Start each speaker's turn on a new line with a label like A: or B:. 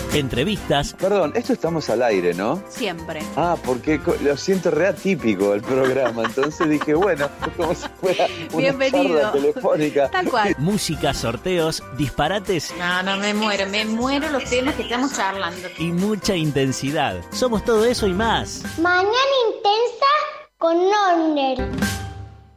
A: entrevistas.
B: Perdón, esto estamos al aire, ¿no?
C: Siempre.
B: Ah, porque lo siento re atípico el programa, entonces dije, bueno, es como si fuera una
C: Bienvenido.
B: charla telefónica.
C: Tal cual.
A: Música, sorteos, disparates
D: No, me muero los temas que estamos charlando.
A: y mucha intensidad. Somos todo eso y más.
E: Mañana intensa con Onder.